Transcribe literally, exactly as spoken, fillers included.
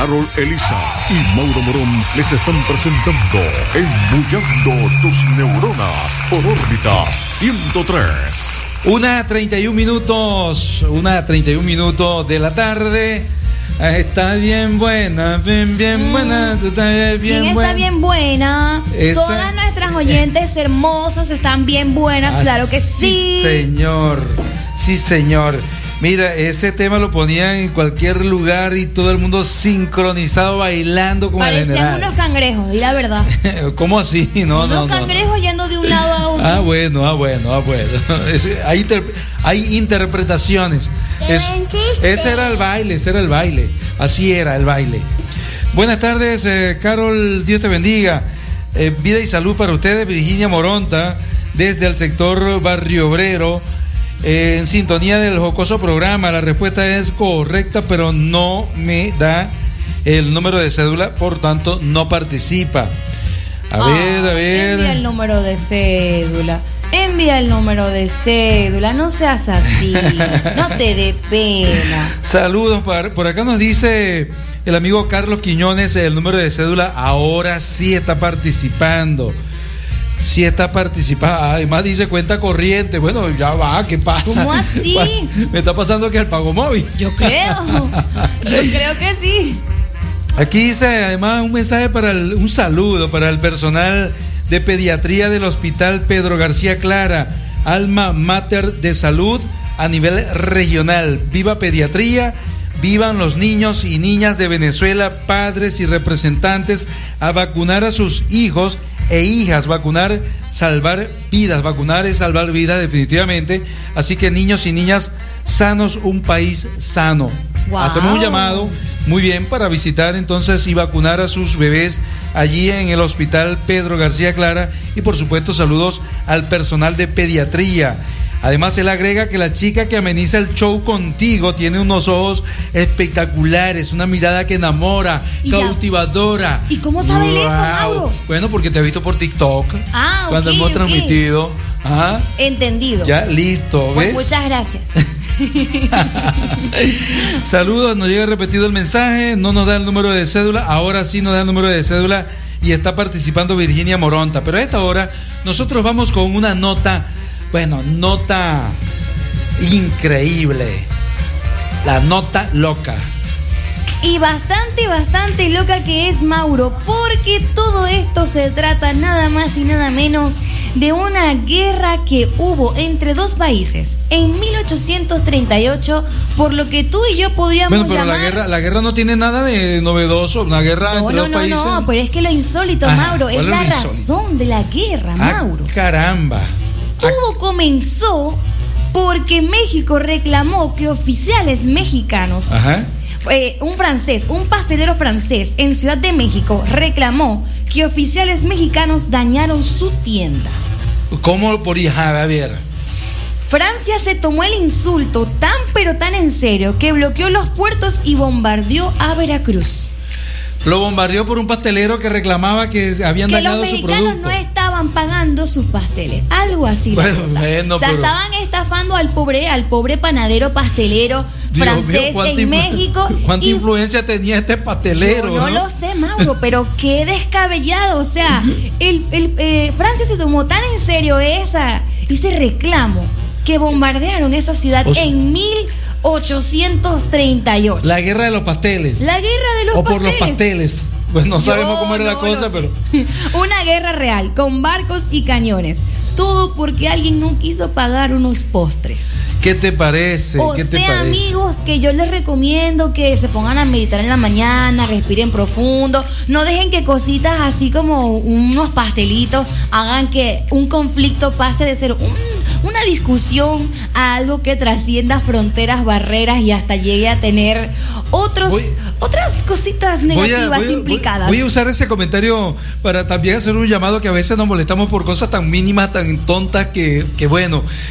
Carol Elisa y Mauro Morón les están presentando Embullando tus neuronas por órbita ciento tres. Una treinta y un minutos, una treinta y un minutos de la tarde. Está bien buena, bien, bien mm. buena. Tú estás bien, bien ¿Quién buena? está bien buena? Esa... Todas nuestras oyentes hermosas están bien buenas, ah, claro que sí. Sí, señor. Sí, señor. Mira, ese tema lo ponían en cualquier lugar y todo el mundo sincronizado bailando con el general. Parecían unos cangrejos, y la verdad. ¿Cómo así? No, unos no, no. cangrejos no. yendo de un lado a otro. Ah, bueno, ah, bueno, ah, bueno. Es, hay, inter, hay interpretaciones. Es, ese era el baile, ese era el baile. Así era el baile. Buenas tardes, eh, Carol, Dios te bendiga. Eh, vida y salud para ustedes, Virginia Moronta, desde el sector Barrio Obrero. Eh, en sintonía del jocoso programa. La respuesta es correcta, pero no me da el número de cédula, por tanto no participa. A ah, ver, a ver. Envía el número de cédula. Envía el número de cédula. No seas así. No te dé pena. Saludos. Por, por acá nos dice el amigo Carlos Quiñones, el número de cédula ahora sí está participando. Sí está participando, además dice cuenta corriente. Bueno, ya va, ¿qué pasa? ¿Cómo así? Me está pasando que el pago móvil. Yo creo, yo creo que sí. Aquí dice además un mensaje para el, un saludo para el personal de pediatría del Hospital Pedro García Clara, alma mater de salud a nivel regional. Viva pediatría, vivan los niños y niñas de Venezuela, padres y representantes a vacunar a sus hijos e hijas, vacunar, salvar vidas, vacunar es salvar vidas definitivamente, así que niños y niñas sanos, un país sano. Wow. Hacemos un llamado, muy bien, para visitar entonces y vacunar a sus bebés allí en el Hospital Pedro García Clara, y por supuesto saludos al personal de pediatría. Además, él agrega que la chica que ameniza el show contigo tiene unos ojos espectaculares, una mirada que enamora, ¿Y cautivadora. ¿Y cómo sabe wow. eso, Mauro? Bueno, porque te he visto por TikTok. Ah, cuando okay, hemos okay. transmitido. Ajá. Entendido. Ya, listo, ¿ves? Pues muchas gracias. Saludos, nos llega repetido el mensaje, no nos da el número de cédula, ahora sí nos da el número de cédula y está participando Virginia Moronta. Pero a esta hora nosotros vamos con una nota... Bueno, nota increíble. La nota loca. Y bastante, bastante loca que es, Mauro, porque todo esto se trata nada más y nada menos de una guerra que hubo entre dos países en mil ochocientos treinta y ocho, por lo que tú y yo podríamos bueno, pero llamar... la guerra, la guerra no tiene nada de novedoso, una guerra no, entre no, dos no, países. No, no, pero es que lo insólito, Ajá, Mauro, es la razón de la guerra, ah, Mauro. Caramba. Todo comenzó porque México reclamó que oficiales mexicanos, Ajá. Eh, un francés, un pastelero francés en Ciudad de México reclamó que oficiales mexicanos dañaron su tienda. ¿Cómo por hija? A ver. Francia se tomó el insulto tan pero tan en serio que bloqueó los puertos y bombardeó a Veracruz. Lo bombardeó por un pastelero que reclamaba que habían que dañado su producto. Que los mexicanos no estaban pagando sus pasteles, algo así. Bueno, cosa. bueno, o sea, pero... estaban estafando al pobre, al pobre panadero pastelero Dios francés mío, en México. ¿Cuánta y... influencia tenía este pastelero? Yo no, no lo sé, Mauro, pero qué descabellado. O sea, el, el, eh, Francia se tomó tan en serio esa, ese reclamo que bombardearon esa ciudad o sea, en mil ochocientos treinta y ocho. La guerra de los pasteles. La guerra de los o pasteles. O por los pasteles. Pues no sabemos Yo cómo era no la cosa, pero... Una guerra real, con barcos y cañones. Todo porque alguien no quiso pagar unos postres. ¿Qué te parece? O ¿Qué te sea, parece? amigos, que yo les recomiendo que se pongan a meditar en la mañana, respiren profundo, no dejen que cositas así como unos pastelitos hagan que un conflicto pase de ser un, una discusión a algo que trascienda fronteras, barreras y hasta llegue a tener otros, voy, otras cositas negativas voy a, voy, implicadas. Voy a usar ese comentario para también hacer un llamado que a veces nos molestamos por cosas tan mínimas, tan tontas que, que bueno,